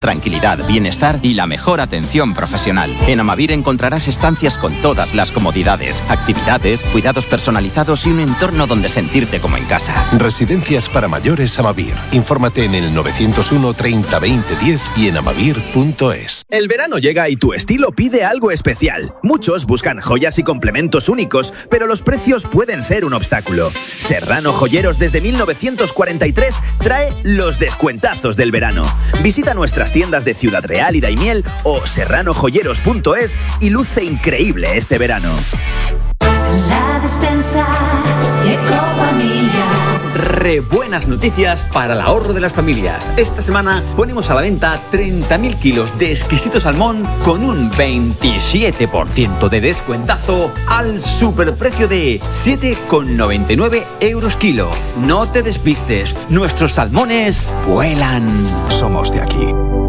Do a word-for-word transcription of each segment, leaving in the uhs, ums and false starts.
Tranquilidad, bienestar y la mejor atención profesional. En Amavir encontrarás estancias con todas las comodidades, actividades, cuidados personalizados y un entorno donde sentirte como en casa. Residencias para mayores Amavir. Infórmate en el novecientos uno treinta veinte diez y en amavir punto es. El verano llega y tu estilo pide algo especial. Muchos buscan joyas y complementos únicos, pero los precios pueden ser un obstáculo. Serrano Joyeros desde mil novecientos cuarenta y tres trae los descuentazos del verano. Visita nuestras tiendas de Ciudad Real y Daimiel o serrano joyeros punto es y luce increíble este verano. La despensa Ecofamilia. Re buenas noticias para el ahorro de las familias. Esta semana ponemos a la venta treinta mil kilos de exquisito salmón con un veintisiete por ciento de descuentazo al superprecio de siete con noventa y nueve euros kilo. No te despistes, nuestros salmones vuelan. Somos de aquí.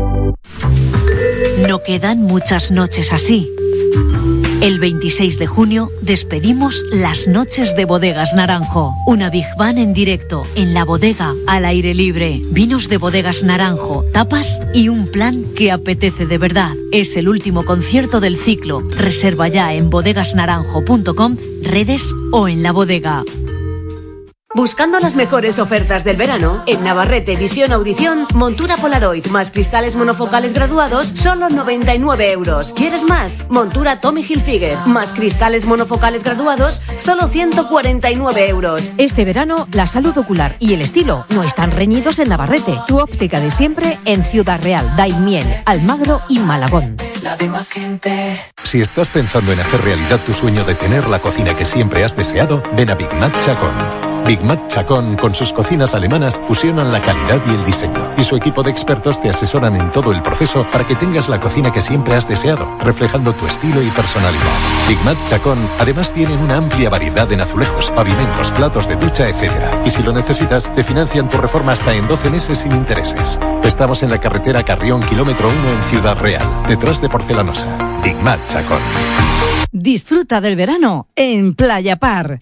No quedan muchas noches así. El veintiséis de junio despedimos las noches de Bodegas Naranjo. Una Big Band en directo, en la bodega, al aire libre. Vinos de Bodegas Naranjo, tapas y un plan que apetece de verdad. Es el último concierto del ciclo. Reserva ya en bodegas naranjo punto com, redes o en la bodega. Buscando las mejores ofertas del verano, en Navarrete Visión Audición, montura Polaroid más cristales monofocales graduados, solo noventa y nueve euros. ¿Quieres más? Montura Tommy Hilfiger más cristales monofocales graduados, solo ciento cuarenta y nueve euros. Este verano, la salud ocular y el estilo no están reñidos en Navarrete. Tu óptica de siempre en Ciudad Real, Daimiel, Almagro y Malagón. La de más gente. Si estás pensando en hacer realidad tu sueño de tener la cocina que siempre has deseado, ven a Big Mac Chacón. Big Mac Chacón, con sus cocinas alemanas, fusionan la calidad y el diseño. Y su equipo de expertos te asesoran en todo el proceso para que tengas la cocina que siempre has deseado, reflejando tu estilo y personalidad. Big Mac Chacón, además, tienen una amplia variedad en azulejos, pavimentos, platos de ducha, etcétera. Y si lo necesitas, te financian tu reforma hasta en doce meses sin intereses. Estamos en la carretera Carrión, kilómetro uno en Ciudad Real, detrás de Porcelanosa. Big Mac Chacón. Disfruta del verano en Playa Par.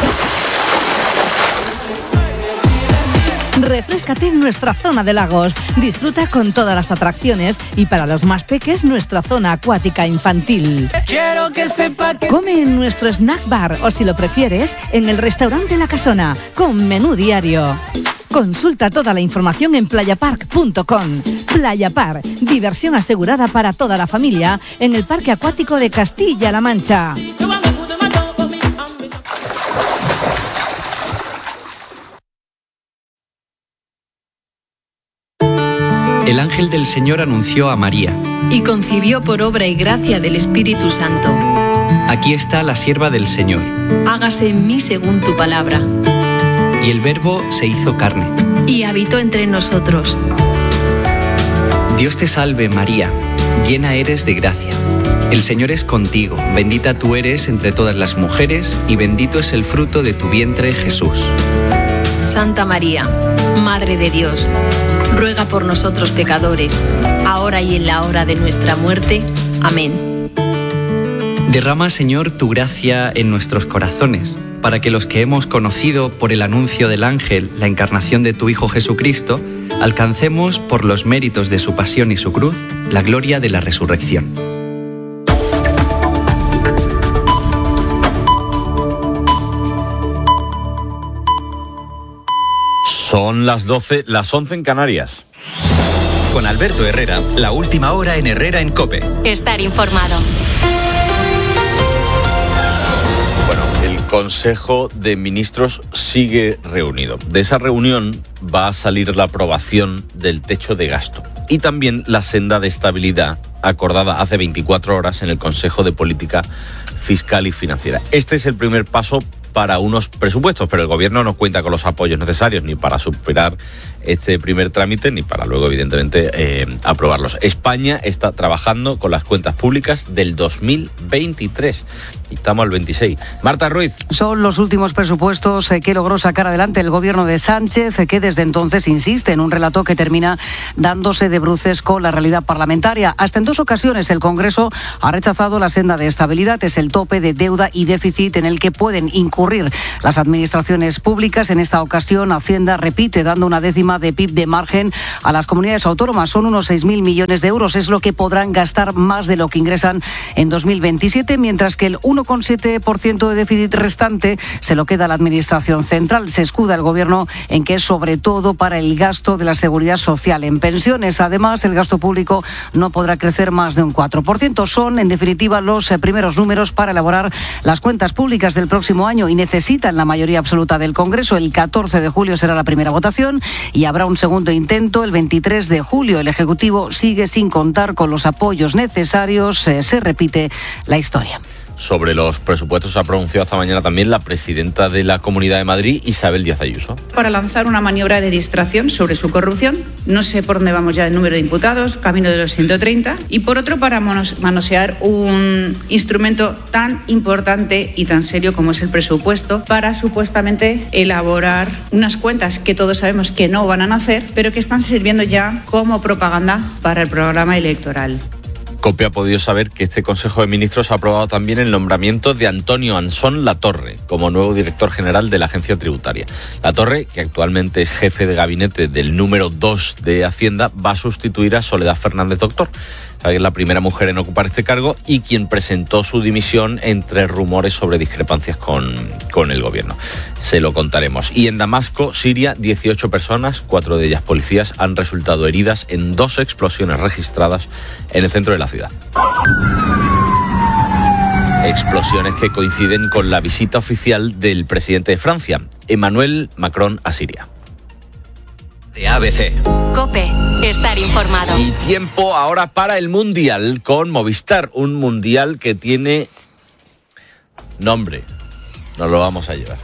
Refréscate en nuestra zona de lagos. Disfruta con todas las atracciones y para los más peques nuestra zona acuática infantil. Quiero que sepa que Come en nuestro snack bar o si lo prefieres en el restaurante La Casona con menú diario. Consulta toda la información en playa park punto com. Playa Park, diversión asegurada para toda la familia en el Parque Acuático de Castilla-La Mancha. El ángel del Señor anunció a María. Y concibió por obra y gracia del Espíritu Santo. Aquí está la sierva del Señor. Hágase en mí según tu palabra. Y el Verbo se hizo carne. Y habitó entre nosotros. Dios te salve, María, llena eres de gracia. El Señor es contigo, bendita tú eres entre todas las mujeres, y bendito es el fruto de tu vientre, Jesús. Santa María, Madre de Dios, ruega por nosotros pecadores, ahora y en la hora de nuestra muerte. Amén. Derrama, Señor, tu gracia en nuestros corazones, para que los que hemos conocido por el anuncio del ángel la encarnación de tu Hijo Jesucristo, alcancemos, por los méritos de su pasión y su cruz, la gloria de la resurrección. Son las doce, las once en Canarias. Con Alberto Herrera, la última hora en Herrera en COPE. Estar informado. Bueno, el Consejo de Ministros sigue reunido. De esa reunión va a salir la aprobación del techo de gasto y también la senda de estabilidad acordada hace veinticuatro horas en el Consejo de Política Fiscal y Financiera. Este es el primer paso para unos presupuestos, pero el Gobierno no cuenta con los apoyos necesarios ni para superar este primer trámite ni para luego, evidentemente, eh, aprobarlos. España está trabajando con las cuentas públicas del dos mil veintitrés. Y estamos al veintiséis. Marta Ruiz. Son los últimos presupuestos que logró sacar adelante el Gobierno de Sánchez, que desde entonces insiste en un relato que termina dándose de bruces con la realidad parlamentaria. Hasta en dos ocasiones el Congreso ha rechazado la senda de estabilidad. Es el tope de deuda y déficit en el que pueden incurrir las administraciones públicas. En esta ocasión, Hacienda repite dando una décima suma de P I B de margen a las comunidades autónomas. Son unos seis mil millones de euros. Es lo que podrán gastar más de lo que ingresan en dos mil veintisiete, mientras que el uno coma siete por ciento de déficit restante se lo queda la Administración central. Se escuda el Gobierno en que es sobre todo para el gasto de la seguridad social en pensiones. Además, el gasto público no podrá crecer más de un cuatro por ciento. Son, en definitiva, los primeros números para elaborar las cuentas públicas del próximo año y necesitan la mayoría absoluta del Congreso. El catorce de julio será la primera votación y habrá un segundo intento el veintitrés de julio. El Ejecutivo sigue sin contar con los apoyos necesarios. Eh, se repite la historia. Sobre los presupuestos se ha pronunciado esta mañana también la presidenta de la Comunidad de Madrid, Isabel Díaz Ayuso. Para lanzar una maniobra de distracción sobre su corrupción, no sé por dónde vamos ya el número de imputados, camino de los ciento treinta, y por otro para manosear un instrumento tan importante y tan serio como es el presupuesto, para supuestamente elaborar unas cuentas que todos sabemos que no van a nacer, pero que están sirviendo ya como propaganda para el programa electoral. COPE ha podido saber que este Consejo de Ministros ha aprobado también el nombramiento de Antonio Ansón Latorre como nuevo director general de la Agencia Tributaria. Latorre, que actualmente es jefe de gabinete del número dos de Hacienda, va a sustituir a Soledad Fernández Doctor, que es la primera mujer en ocupar este cargo y quien presentó su dimisión entre rumores sobre discrepancias con, con el gobierno. Se lo contaremos. Y en Damasco, Siria, dieciocho personas, cuatro de ellas policías, han resultado heridas en dos explosiones registradas en el centro de la ciudad. Explosiones que coinciden con la visita oficial del presidente de Francia, Emmanuel Macron, a Siria. De A B C. COPE, estar informado. Y tiempo ahora para el Mundial con Movistar, un Mundial que tiene nombre. Nos lo vamos a llevar.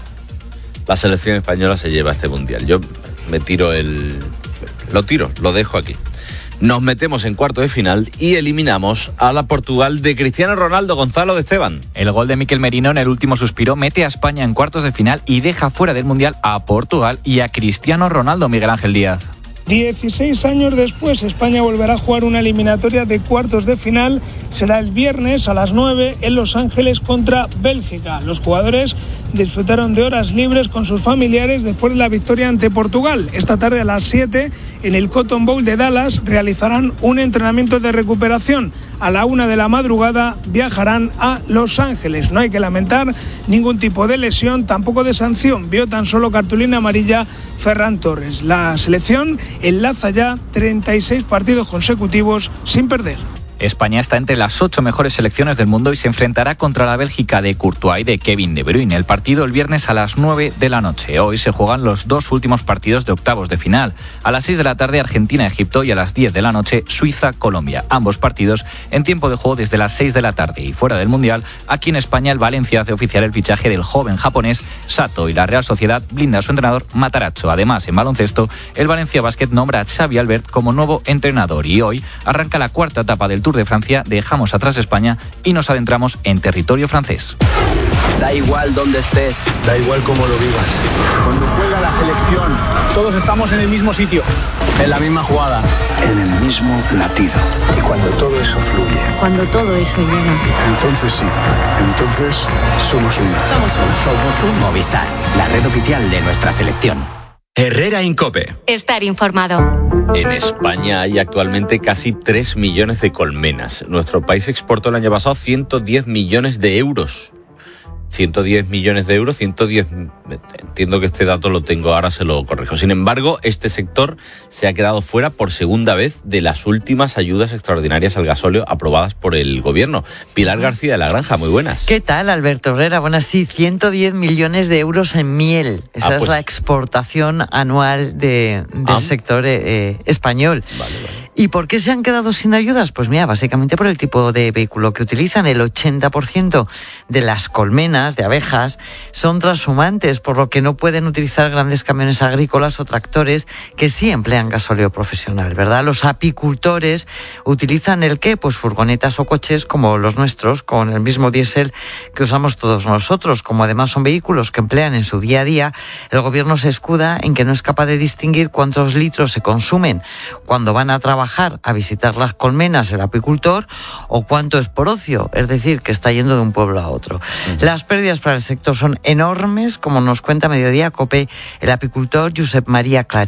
La selección española se lleva este Mundial. Yo me tiro el... Lo tiro, lo dejo aquí. Nos metemos en cuarto de final y eliminamos a la Portugal de Cristiano Ronaldo. Gonzalo de Esteban. El gol de Mikel Merino en el último suspiro mete a España en cuartos de final y deja fuera del Mundial a Portugal y a Cristiano Ronaldo. Miguel Ángel Díaz. dieciséis años después, España volverá a jugar una eliminatoria de cuartos de final. Será el viernes a las nueve en Los Ángeles contra Bélgica. Los jugadores disfrutaron de horas libres con sus familiares después de la victoria ante Portugal. Esta tarde a las siete, en el Cotton Bowl de Dallas, realizarán un entrenamiento de recuperación. A la una de la madrugada viajarán a Los Ángeles. No hay que lamentar ningún tipo de lesión, tampoco de sanción. Vio tan solo cartulina amarilla Ferran Torres. La selección enlaza ya treinta y seis partidos consecutivos sin perder. España está entre las ocho mejores selecciones del mundo y se enfrentará contra la Bélgica de Courtois y de Kevin De Bruyne. El partido el viernes a las nueve de la noche. Hoy se juegan los dos últimos partidos de octavos de final. A las seis de la tarde Argentina-Egipto y a las diez de la noche Suiza-Colombia. Ambos partidos en tiempo de juego desde las seis de la tarde. Y fuera del Mundial, aquí en España el Valencia hace oficial el fichaje del joven japonés Sato y la Real Sociedad blinda a su entrenador Matarazzo. Además, en baloncesto, el Valencia Basket nombra a Xavi Albert como nuevo entrenador y hoy arranca la cuarta etapa del Tour de Francia, dejamos atrás España y nos adentramos en territorio francés. Da igual dónde estés, da igual cómo lo vivas. Cuando juega la selección, todos estamos en el mismo sitio, en la misma jugada, en el mismo latido. Y cuando todo eso fluye, cuando todo eso llega, entonces sí, entonces somos uno. Somos uno. Somos uno. Movistar, la red oficial de nuestra selección. Herrera Incope. Estar informado. En España hay actualmente casi tres millones de colmenas. Nuestro país exportó el año pasado ciento diez millones de euros. ciento diez millones de euros, ciento diez... Entiendo que este dato lo tengo, ahora se lo corrijo. Sin embargo, este sector se ha quedado fuera por segunda vez de las últimas ayudas extraordinarias al gasóleo aprobadas por el gobierno. Pilar García de la Granja, muy buenas. ¿Qué tal, Alberto Herrera? Bueno, sí, ciento diez millones de euros en miel. Esa ah, pues... es la exportación anual de, del ah. sector eh, español. Vale, vale. ¿Y por qué se han quedado sin ayudas? Pues mira, básicamente por el tipo de vehículo que utilizan. El ochenta por ciento de las colmenas de abejas son transhumantes, por lo que no pueden utilizar grandes camiones agrícolas o tractores que sí emplean gasóleo profesional, ¿verdad? Los apicultores utilizan el qué? Pues furgonetas o coches como los nuestros, con el mismo diésel que usamos todos nosotros. Como además son vehículos que emplean en su día a día, el gobierno se escuda en que no es capaz de distinguir cuántos litros se consumen cuando van a trabajar a visitar las colmenas el apicultor o cuánto es por ocio, es decir, que está yendo de un pueblo a otro. Uh-huh. Las pérdidas para el sector son enormes, como nos cuenta Mediodía COPE el apicultor Josep María Clariá.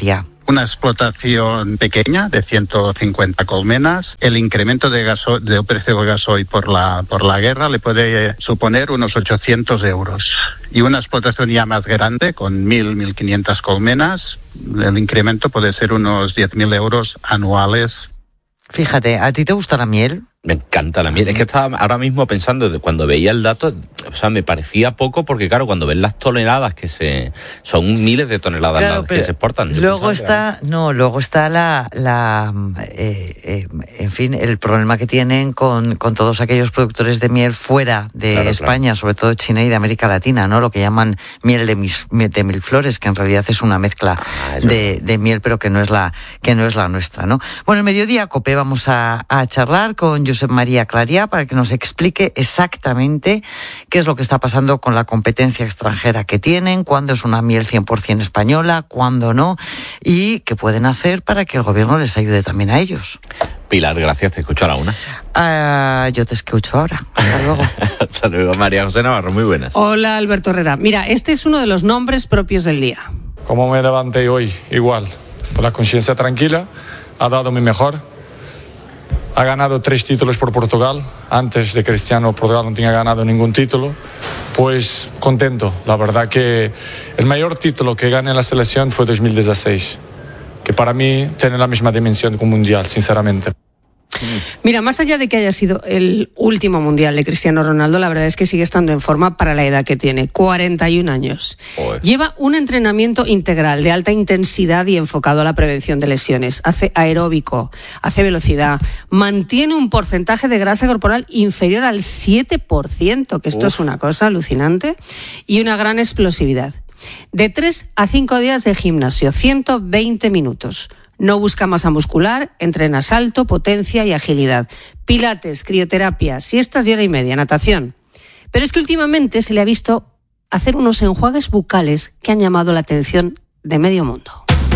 una explotación pequeña de ciento cincuenta colmenas. El incremento de, gaso, de precio del gasoil por la, por la guerra le puede suponer unos ochocientos euros. Y una explotación ya más grande, con mil, mil quinientas colmenas, el incremento puede ser unos diez mil euros anuales. Fíjate, ¿a ti te gusta la miel? Me encanta la miel. Es que estaba ahora mismo pensando, de cuando veía el dato, o sea, me parecía poco porque, claro, cuando ves las toneladas que se... Son miles de toneladas claro, las que se exportan. Luego está, no, luego está la, la eh, eh, en fin, el problema que tienen con, con todos aquellos productores de miel fuera de claro, España, claro. sobre todo China y de América Latina, ¿no? Lo que llaman miel de, mis, de mil flores, que en realidad es una mezcla ah, de, de miel, pero que no es la, que no es la nuestra, ¿no? Bueno, el mediodía, COPE, vamos a, a charlar con Josep María Clarià para que nos explique exactamente qué es lo que está pasando con la competencia extranjera que tienen, cuándo es una miel cien por ciento española, cuándo no, y qué pueden hacer para que el gobierno les ayude también a ellos. Pilar, gracias, te escucho a la una. Uh, yo te escucho ahora. Hasta luego. Hasta luego, María José Navarro, muy buenas. Hola, Alberto Herrera. Mira, este es uno de los nombres propios del día. Como me levanté hoy, igual, con la conciencia tranquila, ha dado mi mejor. Ha ganado tres títulos por Portugal. Antes de Cristiano, Portugal no tenía ganado ningún título. Pues contento. La verdad que el mayor título que gané en la selección fue dos mil dieciséis, que para mí tiene la misma dimensión que un mundial, sinceramente. Mira, más allá de que haya sido el último mundial de Cristiano Ronaldo, la verdad es que sigue estando en forma para la edad que tiene, cuarenta y un años. Oye. Lleva un entrenamiento integral de alta intensidad y enfocado a la prevención de lesiones. Hace aeróbico, hace velocidad, mantiene un porcentaje de grasa corporal inferior al siete por ciento, que esto Uf. es una cosa alucinante, y una gran explosividad. De tres a cinco días de gimnasio, ciento veinte minutos. No busca masa muscular, entrena salto, potencia y agilidad. Pilates, crioterapia, siestas de hora y media, natación. Pero es que últimamente se le ha visto hacer unos enjuagues bucales que han llamado la atención de medio mundo.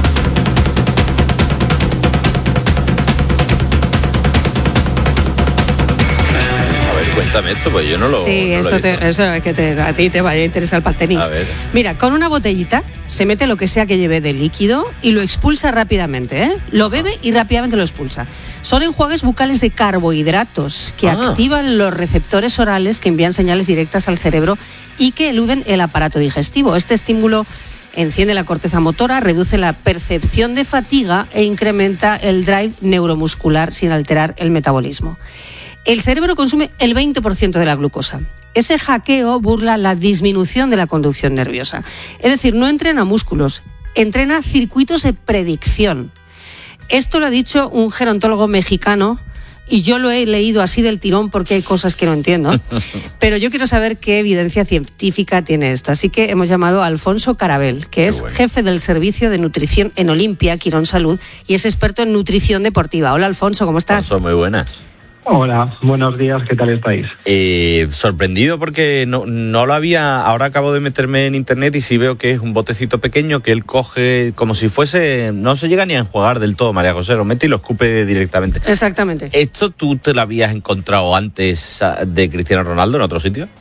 Cuéntame esto, pues yo no lo Sí, no esto lo te, eso es que te, a ti te vaya a interesar el patenis. A ver. Mira, con una botellita se mete lo que sea que lleve de líquido y lo expulsa rápidamente, ¿eh? Lo bebe y rápidamente lo expulsa. Son enjuagues bucales de carbohidratos que ah. activan los receptores orales que envían señales directas al cerebro y que eluden el aparato digestivo. Este estímulo enciende la corteza motora, reduce la percepción de fatiga e incrementa el drive neuromuscular sin alterar el metabolismo. El cerebro consume el veinte por ciento de la glucosa. Ese hackeo burla la disminución de la conducción nerviosa. Es decir, no entrena músculos, entrena circuitos de predicción. Esto lo ha dicho un gerontólogo mexicano y yo lo he leído así del tirón porque hay cosas que no entiendo. Pero yo quiero saber qué evidencia científica tiene esto. Así que hemos llamado a Alfonso Carabel, que qué es bueno. jefe del Servicio de Nutrición en Olimpia, Quirón Salud, y es experto en nutrición deportiva. Hola, Alfonso, ¿cómo estás? Alfonso, muy buenas. Hola, buenos días, ¿qué tal estáis? Eh, sorprendido porque no, no lo había, ahora acabo de meterme en internet y sí veo que es un botecito pequeño que él coge como si fuese, no se llega ni a enjuagar del todo, María José, lo mete y lo escupe directamente. Exactamente. ¿Esto tú te lo habías encontrado antes de Cristiano Ronaldo en otro sitio?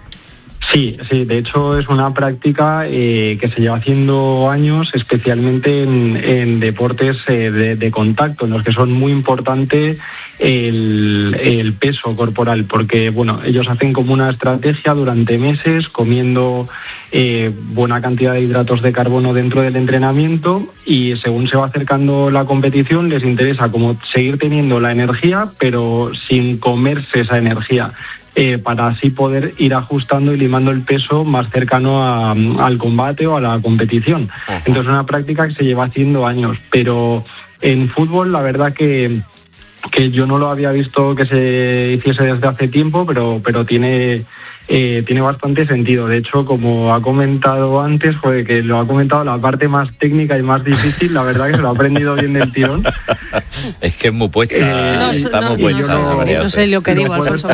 Sí, sí, de hecho es una práctica eh, que se lleva haciendo años, especialmente en, en deportes eh, de, de contacto, en los que son muy importantes el, el peso corporal, porque bueno, ellos hacen como una estrategia durante meses comiendo eh, buena cantidad de hidratos de carbono dentro del entrenamiento y según se va acercando la competición les interesa como seguir teniendo la energía, pero sin comerse esa energía. Eh, para así poder ir ajustando y limando el peso más cercano a, al combate o a la competición. Entonces es una práctica que se lleva haciendo años, pero en fútbol la verdad que, que yo no lo había visto que se hiciese desde hace tiempo, pero, pero tiene, eh, tiene bastante sentido. De hecho, como ha comentado antes, joder, que lo ha comentado la parte más técnica y más difícil, la verdad que se lo ha aprendido bien del tirón. Es que es muy puesta, eh, no, está no, muy puesta. No, no, no sé lo que digo, Alfonso.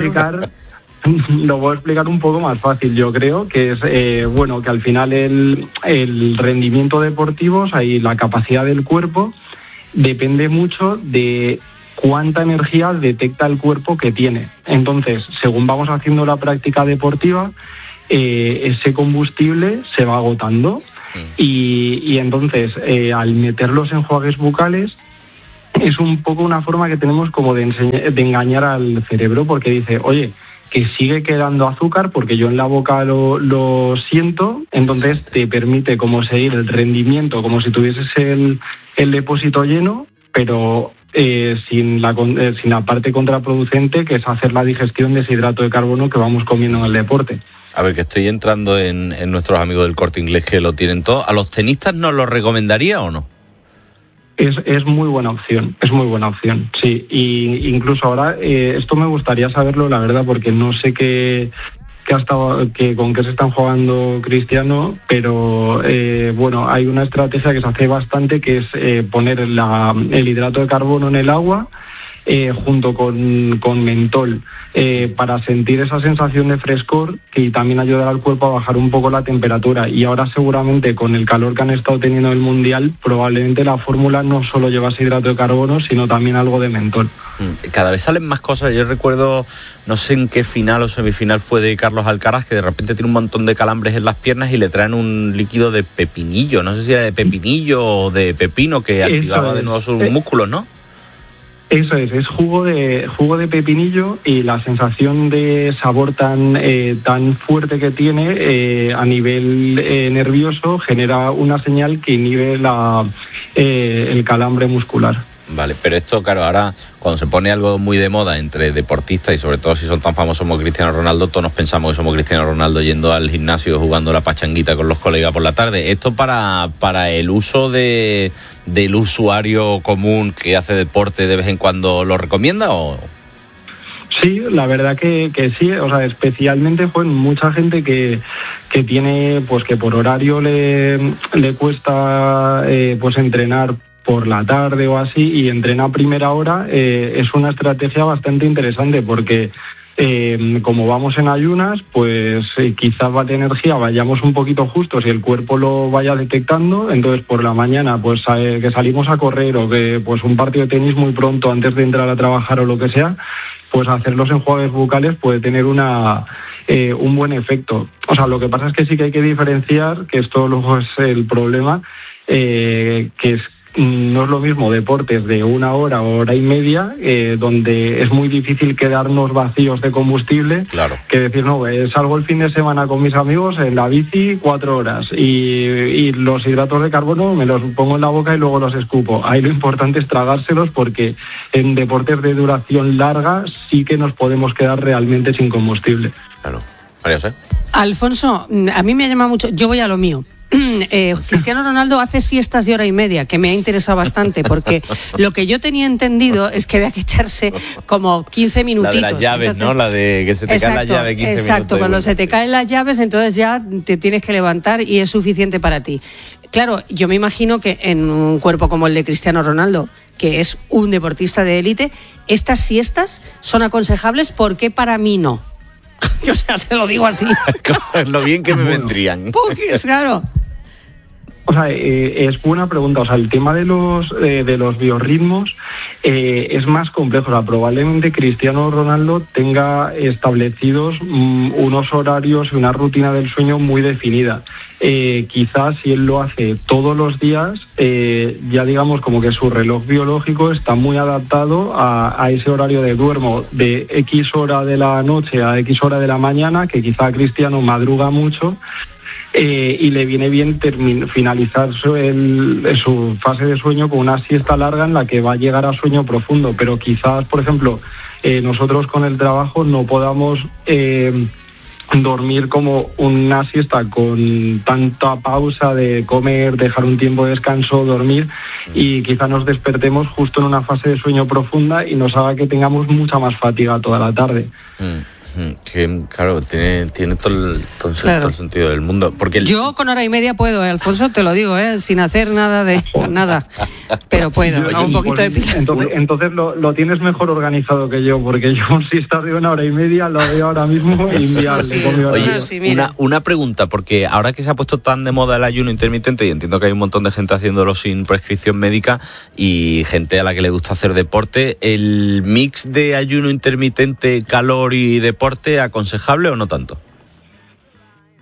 Lo voy a explicar un poco más fácil, yo creo, que es eh, bueno que al final el, el rendimiento deportivo, o sea, y la capacidad del cuerpo depende mucho de cuánta energía detecta el cuerpo que tiene. Entonces, según vamos haciendo la práctica deportiva, eh, ese combustible se va agotando. Y, y entonces, eh, al meterlos enjuagues bucales, es un poco una forma que tenemos como de, enseñar, de engañar al cerebro, porque dice, oye, que sigue quedando azúcar porque yo en la boca lo, lo siento, entonces te permite como seguir el rendimiento como si tuvieses el, el depósito lleno, pero eh, sin, la, eh, sin la parte contraproducente, que es hacer la digestión de ese hidrato de carbono que vamos comiendo en el deporte. A ver, que estoy entrando en, en nuestros amigos del Corte Inglés que lo tienen todo. ¿A los tenistas nos lo recomendaría o no? Es, es muy buena opción, es muy buena opción, sí. Y incluso ahora, eh, esto me gustaría saberlo, la verdad, porque no sé qué, qué ha estado, que, con qué se están jugando Cristiano, pero eh, bueno, hay una estrategia que se hace bastante, que es eh, poner la, el hidrato de carbono en el agua, Eh, junto con, con mentol, eh, para sentir esa sensación de frescor y también ayudar al cuerpo a bajar un poco la temperatura. Y ahora seguramente con el calor que han estado teniendo en el Mundial, probablemente la fórmula no solo llevase hidrato de carbono, sino también algo de mentol. Cada vez salen más cosas. Yo recuerdo, no sé en qué final o semifinal fue de Carlos Alcaraz, que de repente tiene un montón de calambres en las piernas y le traen un líquido de pepinillo, no sé si era de pepinillo o de pepino, que activaba de nuevo sus eh. músculos, ¿no? Eso es, es jugo de jugo de pepinillo, y la sensación de sabor tan eh, tan fuerte que tiene eh, a nivel eh, nervioso genera una señal que inhibe la, eh, el calambre muscular. Vale, pero esto, claro, ahora cuando se pone algo muy de moda entre deportistas, y sobre todo si son tan famosos como Cristiano Ronaldo, todos nos pensamos que somos Cristiano Ronaldo yendo al gimnasio, jugando la pachanguita con los colegas por la tarde. ¿Esto para, para el uso de del usuario común que hace deporte de vez en cuando lo recomienda o...? Sí, la verdad que, que sí, o sea, especialmente pues mucha gente que, que tiene, pues que por horario le, le cuesta eh, pues entrenar por la tarde o así, y entrena a primera hora, eh, es una estrategia bastante interesante, porque eh, como vamos en ayunas, pues eh, quizás va de energía vayamos un poquito justos y el cuerpo lo vaya detectando. Entonces por la mañana, pues eh, que salimos a correr, o que pues un partido de tenis muy pronto antes de entrar a trabajar o lo que sea, pues hacer los enjuagues bucales puede tener una eh, un buen efecto. O sea, lo que pasa es que sí que hay que diferenciar, que esto luego es el problema, eh, que es no es lo mismo deportes de una hora o hora y media, eh, donde es muy difícil quedarnos vacíos de combustible, claro, que decir, no, eh, salgo el fin de semana con mis amigos en la bici cuatro horas y, y los hidratos de carbono me los pongo en la boca y luego los escupo. Ahí lo importante es tragárselos, porque en deportes de duración larga sí que nos podemos quedar realmente sin combustible. Claro. María José. Alfonso, a mí me llama mucho, yo voy a lo mío. Eh, Cristiano Ronaldo hace siestas de hora y media, que me ha interesado bastante, porque lo que yo tenía entendido es que había que echarse como quince minutitos. La de las llaves, entonces, ¿no? La de que se te exacto, cae la llave quince exacto, minutos. cuando se te caen las llaves, entonces ya te tienes que levantar y es suficiente para ti. Claro, yo me imagino que en un cuerpo como el de Cristiano Ronaldo, que es un deportista de élite, estas siestas son aconsejables. ¿Por qué para mí no? O sea, te lo digo así. Lo bien que me vendrían. Pues claro. O sea, eh, es buena pregunta. O sea, el tema de los eh, de los biorritmos eh, es más complejo. O sea, probablemente Cristiano Ronaldo tenga establecidos mm, unos horarios y una rutina del sueño muy definida. Eh, quizás si él lo hace todos los días, eh, ya digamos como que su reloj biológico está muy adaptado a, a ese horario de duermo de X hora de la noche a X hora de la mañana, que quizá Cristiano madruga mucho. Eh, y le viene bien termin- finalizar su, el, su fase de sueño con una siesta larga en la que va a llegar a sueño profundo, pero quizás, por ejemplo, eh, nosotros con el trabajo no podamos eh, dormir como una siesta con tanta pausa de comer, dejar un tiempo de descanso, dormir, y quizás nos despertemos justo en una fase de sueño profunda y nos haga que tengamos mucha más fatiga toda la tarde. Mm. Que claro, tiene, tiene todo, el, todo, el, claro. todo el sentido del mundo. Porque el... Yo con hora y media puedo, ¿eh, Alfonso? Te lo digo, ¿eh? Sin hacer nada de nada. Pero puedo, Oye, ¿no? Un poquito pues, de pila. Entonces, entonces lo, lo tienes mejor organizado que yo, porque yo si estás de una hora y media lo veo ahora mismo inviable. Sí. Con mi Oye, sí, una, una pregunta, porque ahora que se ha puesto tan de moda el ayuno intermitente, y entiendo que hay un montón de gente haciéndolo sin prescripción médica y gente a la que le gusta hacer deporte, ¿el mix de ayuno intermitente, calor y deporte aconsejable o no tanto?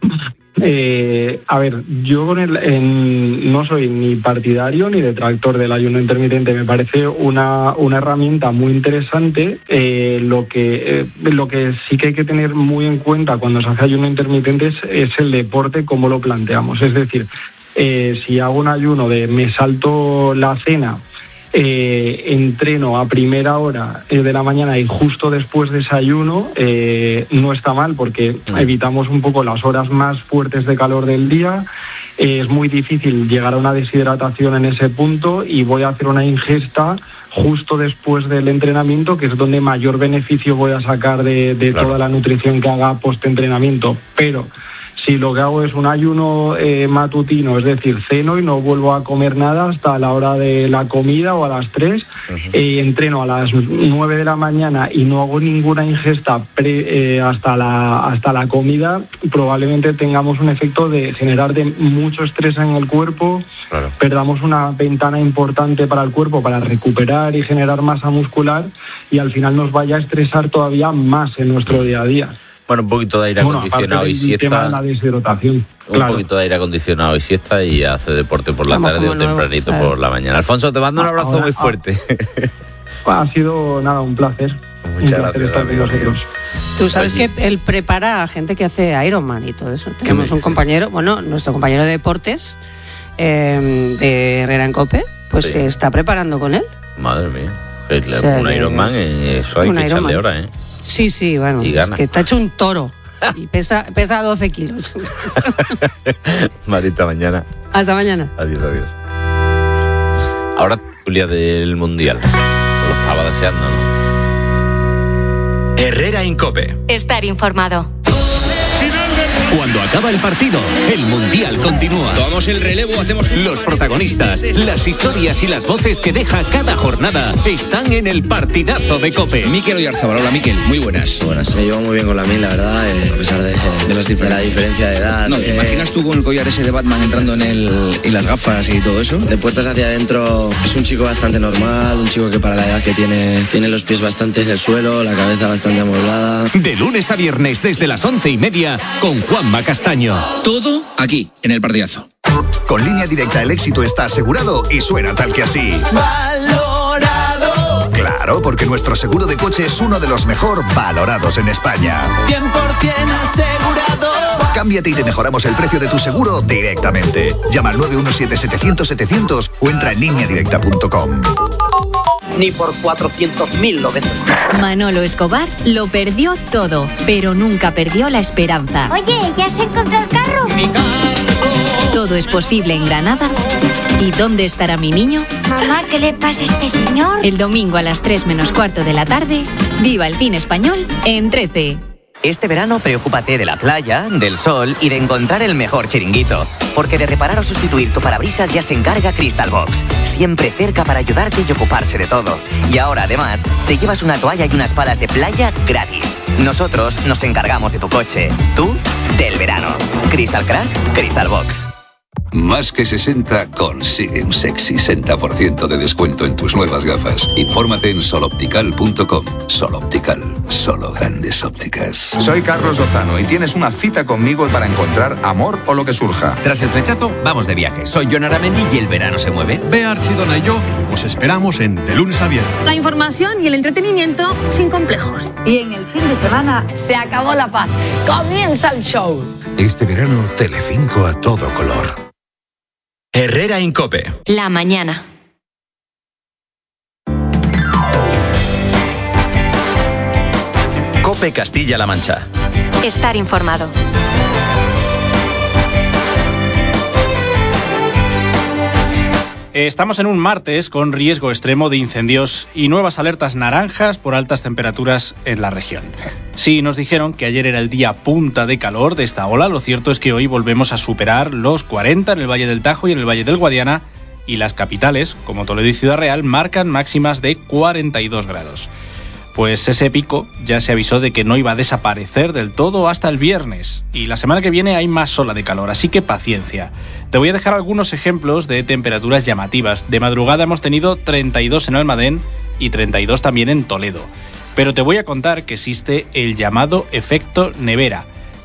Eh, a ver, yo con el, en, no soy ni partidario ni detractor del ayuno intermitente. Me parece una, una herramienta muy interesante. Eh, lo, que, eh, lo que sí que hay que tener muy en cuenta cuando se hace ayuno intermitente es, es el deporte, cómo lo planteamos. Es decir, eh, si hago un ayuno de me salto la cena, Eh, entreno a primera hora eh, de la mañana y justo después de desayuno, eh, no está mal porque evitamos un poco las horas más fuertes de calor del día. Eh, es muy difícil llegar a una deshidratación en ese punto y voy a hacer una ingesta justo después del entrenamiento, que es donde mayor beneficio voy a sacar de, de claro. toda la nutrición que haga post-entrenamiento. Pero si lo que hago es un ayuno eh, matutino, es decir, ceno y no vuelvo a comer nada hasta la hora de la comida o a las tres, uh-huh. eh, entreno a las nueve de la mañana y no hago ninguna ingesta pre, eh, hasta, la, hasta la comida, probablemente tengamos un efecto de generar de mucho estrés en el cuerpo, claro. perdamos una ventana importante para el cuerpo para recuperar y generar masa muscular y al final nos vaya a estresar todavía más en nuestro día a día. Bueno, un poquito de aire bueno, acondicionado y siesta. Tema de la deshidratación. Un claro. poquito de aire acondicionado y siesta y hace deporte por la Vamos tarde o tempranito nuevo. por la mañana. Alfonso, te mando un abrazo ahora, muy fuerte. Ha sido, nada, un placer. Muchas un placer gracias, estar con nosotros. Tú sabes Oye. que él prepara a gente que hace Ironman y todo eso. Tenemos un compañero, bueno, nuestro compañero de deportes eh, de Herrera en Cope, pues sí. se está preparando con él. Madre mía. O sea, un Ironman, eso hay que echarle hora, ¿eh? Sí, sí, bueno, es que está hecho un toro y pesa, pesa doce kilos. Marita, mañana. Hasta mañana. Adiós, adiós. Ahora, Julia del Mundial. Lo estaba deseando, ¿no? Herrera en Cope. Estar informado. Cuando acaba el partido, el Mundial continúa. Tomamos el relevo, hacemos... Los protagonistas, las historias y las voces que deja cada jornada están en el partidazo de COPE. Mikel Oyarzábal, hola Mikel, muy buenas. Buenas, me llevo muy bien con la Min, la verdad, eh, a pesar de, de, las de la diferencia de edad. No, ¿te eh, imaginas tú con el collar ese de Batman entrando en el y las gafas y todo eso? De puertas hacia adentro es un chico bastante normal, un chico que para la edad que tiene, tiene los pies bastante en el suelo, la cabeza bastante amueblada. De lunes a viernes desde las once y media con Juanma Castaño. Todo aquí, en el partidazo. Con Línea Directa el éxito está asegurado y suena tal que así. ¡Valorado! Claro, porque nuestro seguro de coche es uno de los mejor valorados en España. cien por ciento asegurado. Cámbiate y te mejoramos el precio de tu seguro directamente. Llama al nueve uno siete, setecientos, setecientos o entra en línea directa punto com. Ni por cuatrocientos mil lo vendo. Manolo Escobar lo perdió todo, pero nunca perdió la esperanza. Oye, ¿ya se encontró el carro? Todo es posible en Granada. ¿Y dónde estará mi niño? Mamá, ¿qué le pasa a este señor? El domingo a las tres menos cuarto de la tarde, viva el cine español en trece. Este verano preocúpate de la playa, del sol y de encontrar el mejor chiringuito. Porque de reparar o sustituir tu parabrisas ya se encarga Crystal Box. Siempre cerca para ayudarte y ocuparse de todo. Y ahora además te llevas una toalla y unas palas de playa gratis. Nosotros nos encargamos de tu coche. Tú, del verano. Crystal Crack, Crystal Box. Más que sesenta consigue un sexy sesenta por ciento de descuento en tus nuevas gafas. Infórmate en sol optical punto com. Sol Optical, solo grandes ópticas. Soy Carlos Lozano y tienes una cita conmigo para encontrar amor o lo que surja. Tras el flechazo, vamos de viaje. Soy Jon Aramendi y el verano se mueve. Bea Archidona y yo os esperamos en De Lunes a Viernes. La información y el entretenimiento sin complejos. Y en el fin de semana se acabó la paz. Comienza el show. Este verano, Telecinco a todo color. Herrera en Cope. La mañana. Cope Castilla-La Mancha. Estar informado. Estamos en un martes con riesgo extremo de incendios y nuevas alertas naranjas por altas temperaturas en la región. Sí, nos dijeron que ayer era el día punta de calor de esta ola. Lo cierto es que hoy volvemos a superar los cuarenta en el Valle del Tajo y en el Valle del Guadiana, y las capitales, como Toledo y Ciudad Real, marcan máximas de cuarenta y dos grados. Pues ese pico ya se avisó de que no iba a desaparecer del todo hasta el viernes, y la semana que viene hay más ola de calor, así que paciencia. Te voy a dejar algunos ejemplos de temperaturas llamativas. De madrugada hemos tenido treinta y dos en Almadén y treinta y dos también en Toledo. Pero te voy a contar que existe el llamado efecto nevera,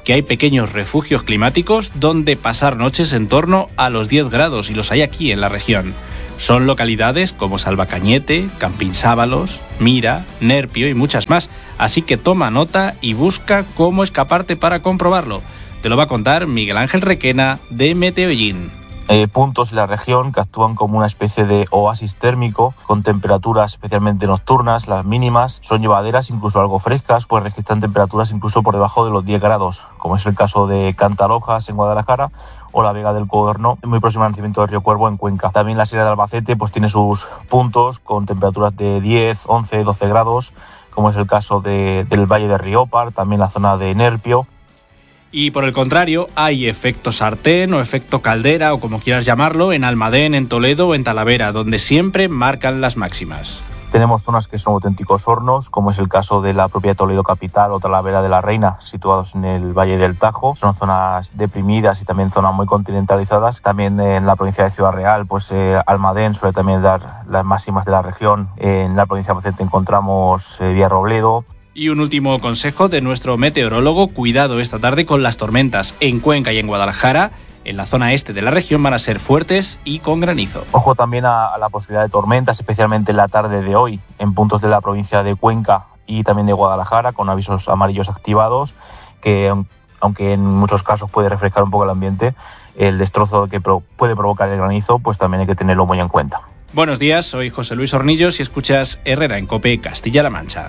que hay pequeños refugios climáticos donde pasar noches en torno a los diez grados, y los hay aquí en la región. Son localidades como Salvacañete, Campinsábalos, Mira, Nerpio y muchas más, así que toma nota y busca cómo escaparte para comprobarlo. Te lo va a contar Miguel Ángel Requena de Meteollín. Eh, puntos en la región que actúan como una especie de oasis térmico con temperaturas especialmente nocturnas. Las mínimas son llevaderas, incluso algo frescas, pues registran temperaturas incluso por debajo de los diez grados, como es el caso de Cantarojas en Guadalajara o la Vega del Coderno, muy próximo al nacimiento de Río Cuervo en Cuenca. También la Sierra de Albacete pues tiene sus puntos con temperaturas de diez, once, doce grados, como es el caso de, del Valle de Riópar, también la zona de Nerpio. Y por el contrario, hay efecto sartén o efecto caldera, o como quieras llamarlo, en Almadén, en Toledo o en Talavera, donde siempre marcan las máximas. Tenemos zonas que son auténticos hornos, como es el caso de la propia Toledo capital o Talavera de la Reina, situados en el Valle del Tajo. Son zonas deprimidas y también zonas muy continentalizadas. También en la provincia de Ciudad Real, pues eh, Almadén suele también dar las máximas de la región. En la provincia de Albacete encontramos eh, Villarrobledo. Y un último consejo de nuestro meteorólogo: cuidado esta tarde con las tormentas. En Cuenca y en Guadalajara, en la zona este de la región, van a ser fuertes y con granizo. Ojo también a, a la posibilidad de tormentas, especialmente en la tarde de hoy, en puntos de la provincia de Cuenca y también de Guadalajara, con avisos amarillos activados, que aunque en muchos casos puede refrescar un poco el ambiente, el destrozo que pro, puede provocar el granizo, pues también hay que tenerlo muy en cuenta. Buenos días, soy José Luis Hornillos y escuchas Herrera en COPE, Castilla-La Mancha.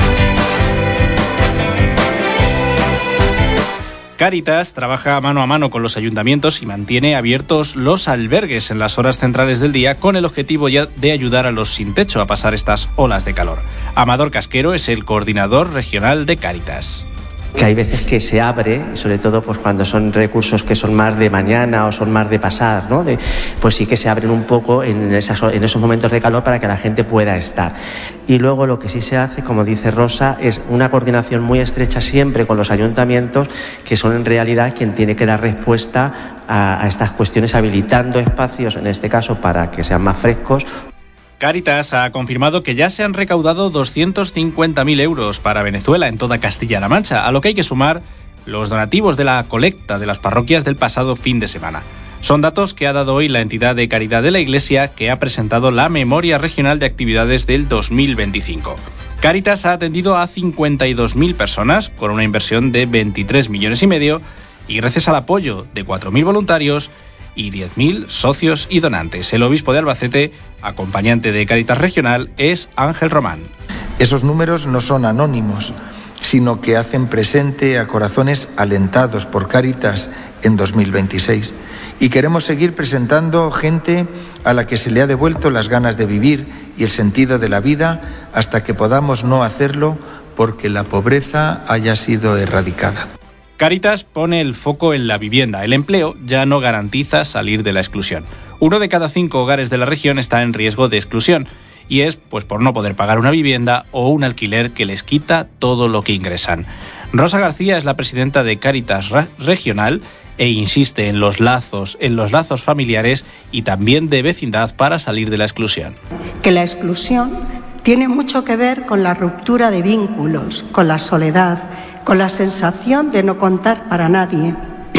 Cáritas trabaja mano a mano con los ayuntamientos y mantiene abiertos los albergues en las horas centrales del día con el objetivo ya de ayudar a los sin techo a pasar estas olas de calor. Amador Casquero es el coordinador regional de Cáritas. Que hay veces que se abre, sobre todo pues cuando son recursos que son más de mañana o son más de pasar, ¿no? De, pues sí que se abren un poco en, esas, en esos momentos de calor para que la gente pueda estar. Y luego lo que sí se hace, como dice Rosa, es una coordinación muy estrecha siempre con los ayuntamientos, que son en realidad quien tiene que dar respuesta a, a estas cuestiones, habilitando espacios, en este caso, para que sean más frescos. Cáritas ha confirmado que ya se han recaudado doscientos cincuenta mil euros para Venezuela en toda Castilla-La Mancha, a lo que hay que sumar los donativos de la colecta de las parroquias del pasado fin de semana. Son datos que ha dado hoy la entidad de caridad de la Iglesia, que ha presentado la Memoria Regional de Actividades del dos mil veinticinco. Cáritas ha atendido a cincuenta y dos mil personas con una inversión de veintitrés millones y medio, y gracias al apoyo de cuatro mil voluntarios y diez mil socios y donantes. El obispo de Albacete, acompañante de Cáritas Regional, es Ángel Román. Esos números no son anónimos, sino que hacen presente a corazones alentados por Cáritas en dos mil veintiséis. Y queremos seguir presentando gente a la que se le ha devuelto las ganas de vivir y el sentido de la vida hasta que podamos no hacerlo porque la pobreza haya sido erradicada. Cáritas pone el foco en la vivienda. El empleo ya no garantiza salir de la exclusión. Uno de cada cinco hogares de la región está en riesgo de exclusión, y es pues por no poder pagar una vivienda o un alquiler que les quita todo lo que ingresan. Rosa García es la presidenta de Cáritas Regional e insiste en los lazos, en los lazos familiares y también de vecindad para salir de la exclusión. Que la exclusión tiene mucho que ver con la ruptura de vínculos, con la soledad, con la sensación de no contar para nadie.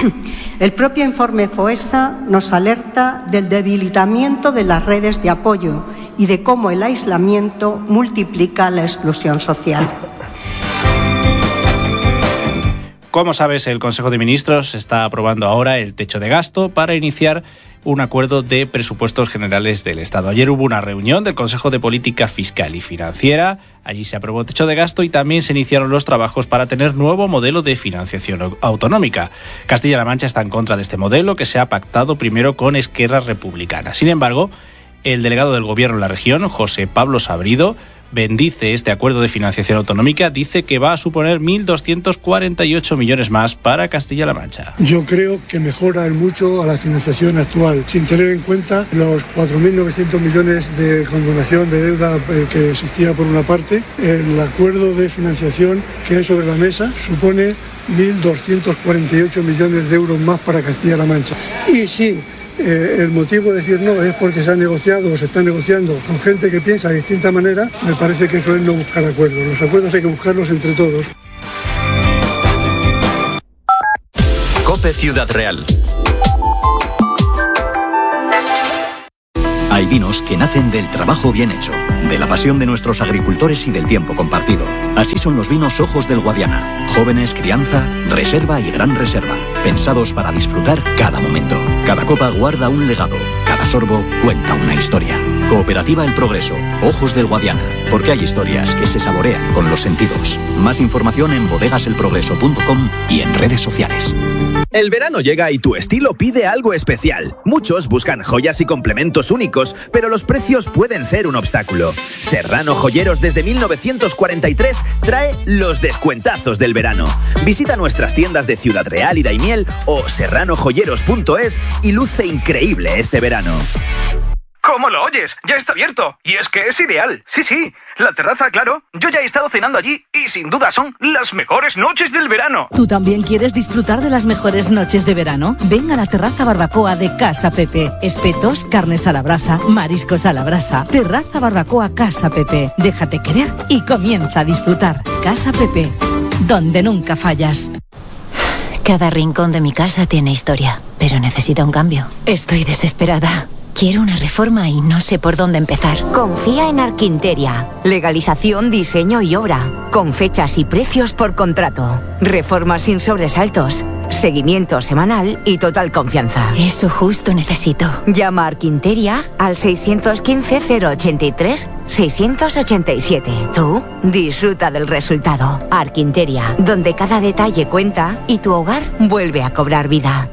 El propio informe FOESA nos alerta del debilitamiento de las redes de apoyo y de cómo el aislamiento multiplica la exclusión social. Como sabes, el Consejo de Ministros está aprobando ahora el techo de gasto para iniciar un acuerdo de presupuestos generales del Estado. Ayer hubo una reunión del Consejo de Política Fiscal y Financiera. Allí se aprobó el techo de gasto y también se iniciaron los trabajos para tener nuevo modelo de financiación autonómica. Castilla-La Mancha está en contra de este modelo, que se ha pactado primero con Esquerra Republicana. Sin embargo, el delegado del Gobierno en la región, José Pablo Sabrido, bendice este acuerdo de financiación autonómica. Dice que va a suponer mil doscientos cuarenta y ocho millones más para Castilla-La Mancha. Yo creo que mejora mucho a la financiación actual, sin tener en cuenta los cuatro mil novecientos millones de condonación de deuda eh, que existía por una parte. El acuerdo de financiación que hay sobre la mesa supone mil doscientos cuarenta y ocho millones de euros más para Castilla-La Mancha. Y sí, Eh, el motivo de decir no es porque se ha negociado o se está negociando con gente que piensa de distinta manera. Me parece que eso es no buscar acuerdos. Los acuerdos hay que buscarlos entre todos. COPE Ciudad Real. Hay vinos que nacen del trabajo bien hecho, de la pasión de nuestros agricultores y del tiempo compartido. Así son los vinos Ojos del Guadiana. Jóvenes, crianza, reserva y gran reserva. Pensados para disfrutar cada momento. Cada copa guarda un legado. Cada sorbo cuenta una historia. Cooperativa El Progreso. Ojos del Guadiana. Porque hay historias que se saborean con los sentidos. Más información en bodegas el progreso punto com y en redes sociales. El verano llega y tu estilo pide algo especial. Muchos buscan joyas y complementos únicos, pero los precios pueden ser un obstáculo. Serrano Joyeros desde mil novecientos cuarenta y tres trae los descuentazos del verano. Visita nuestras tiendas de Ciudad Real y Daimiel o serrano joyeros punto es y luce increíble este verano. ¿Cómo lo oyes? Ya está abierto. Y es que es ideal. Sí, sí. La terraza, claro. Yo ya he estado cenando allí y sin duda son las mejores noches del verano. ¿Tú también quieres disfrutar de las mejores noches de verano? Ven a la terraza barbacoa de Casa Pepe. Espetos, carnes a la brasa, mariscos a la brasa. Terraza barbacoa Casa Pepe. Déjate querer y comienza a disfrutar. Casa Pepe, donde nunca fallas. Cada rincón de mi casa tiene historia, pero necesita un cambio. Estoy desesperada. Quiero una reforma y no sé por dónde empezar. Confía en Arquinteria. Legalización, diseño y obra. Con fechas y precios por contrato. Reformas sin sobresaltos. Seguimiento semanal y total confianza. Eso justo necesito. Llama a Arquinteria al seiscientos quince cero ochenta y tres seiscientos ochenta y siete. Tú disfruta del resultado. Arquinteria, donde cada detalle cuenta y tu hogar vuelve a cobrar vida.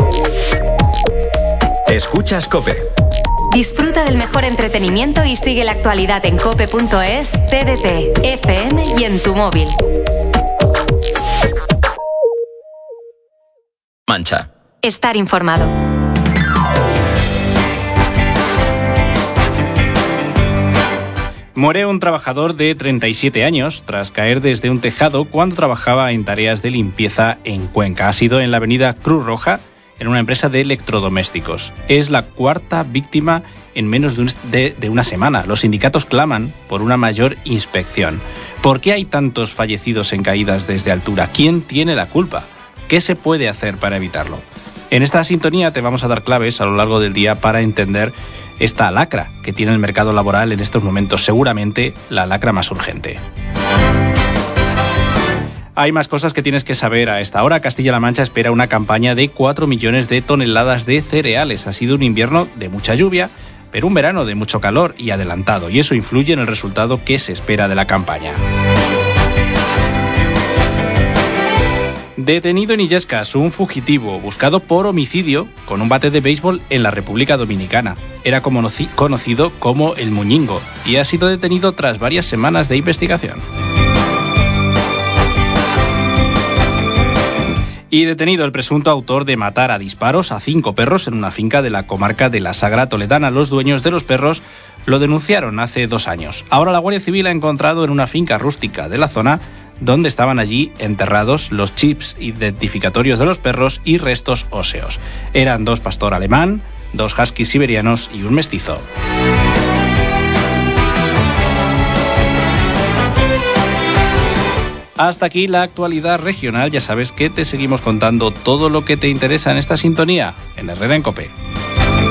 Escuchas COPE. Disfruta del mejor entretenimiento y sigue la actualidad en cope punto es, T D T, F M y en tu móvil. Mancha. Estar informado. Muere un trabajador de treinta y siete años tras caer desde un tejado cuando trabajaba en tareas de limpieza en Cuenca. Ha sido en la avenida Cruz Roja, en una empresa de electrodomésticos. Es la cuarta víctima en menos de, un, de, de una semana. Los sindicatos claman por una mayor inspección. ¿Por qué hay tantos fallecidos en caídas desde altura? ¿Quién tiene la culpa? ¿Qué se puede hacer para evitarlo? En esta sintonía te vamos a dar claves a lo largo del día para entender esta lacra que tiene el mercado laboral en estos momentos, seguramente la lacra más urgente. Hay más cosas que tienes que saber a esta hora. Castilla-La Mancha espera una campaña de cuatro millones de toneladas de cereales. Ha sido un invierno de mucha lluvia, pero un verano de mucho calor y adelantado, y eso influye en el resultado que se espera de la campaña. Detenido en Illescas un fugitivo buscado por homicidio con un bate de béisbol en la República Dominicana. Era conocido como el Muñingo y ha sido detenido tras varias semanas de investigación. Y detenido el presunto autor de matar a disparos a cinco perros en una finca de la comarca de la Sagra Toledana. Los dueños de los perros lo denunciaron hace dos años. Ahora la Guardia Civil ha encontrado en una finca rústica de la zona donde estaban allí enterrados los chips identificatorios de los perros y restos óseos. Eran dos pastor alemán, dos huskies siberianos y un mestizo. Hasta aquí la actualidad regional. Ya sabes que te seguimos contando todo lo que te interesa en esta sintonía en Herrera en COPE.